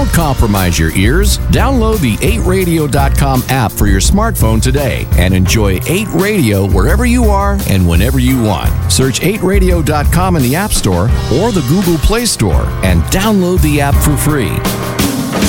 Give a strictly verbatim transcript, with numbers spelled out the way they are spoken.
Don't compromise your ears. Download the eight radio dot com app for your smartphone today and enjoy eight Radio wherever you are and whenever you want. Search eight radio dot com in the App Store or the Google Play Store and download the app for free.